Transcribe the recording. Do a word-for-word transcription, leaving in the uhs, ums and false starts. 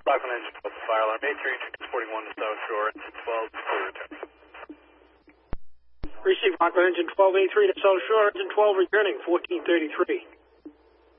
Rockland Engine twelve to fire alarm eight three, transporting one to South Shore, engine twelve, clear return. Receive Rockland Engine twelve A three to South Shore, engine twelve returning, fourteen thirty-three.